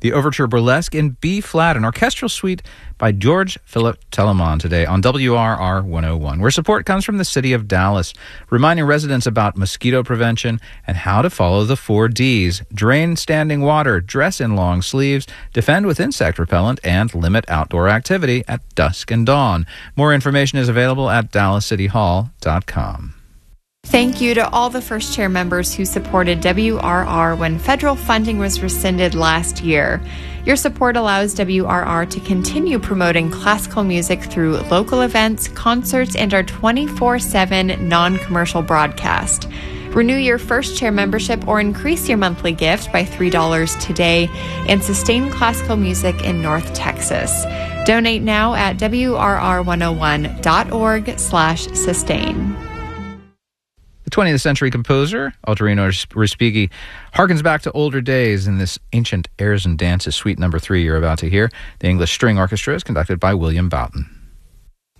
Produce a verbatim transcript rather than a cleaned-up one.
the Overture Burlesque in B-flat, an orchestral suite by George Philip Telemann today on W R R one oh one, where support comes from the city of Dallas, reminding residents about mosquito prevention and how to follow the four Ds: drain standing water, dress in long sleeves, defend with insect repellent, and limit outdoor activity at dusk and dawn. More information is available at dallas city hall dot com. Thank you to all the First Chair members who supported W R R when federal funding was rescinded last year. Your support allows W R R to continue promoting classical music through local events, concerts, and our twenty-four seven non-commercial broadcast. Renew your First Chair membership or increase your monthly gift by three dollars today and sustain classical music in North Texas. Donate now at W R R one oh one dot org slash sustain. The twentieth century composer, Ottorino Respighi, harkens back to older days in this ancient airs and dances suite number three you're about to hear. The English String Orchestra is conducted by William Boughton.